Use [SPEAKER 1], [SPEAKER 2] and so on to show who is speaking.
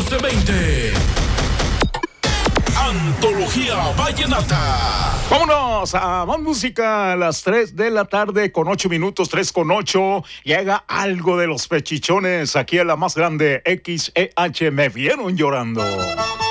[SPEAKER 1] menos de 20. Antología Vallenata.
[SPEAKER 2] Vámonos a más música a las 3 de la tarde con 8 minutos, 3:08. Llega algo de los Pechichones aquí en la más grande XEH. Me vieron llorando.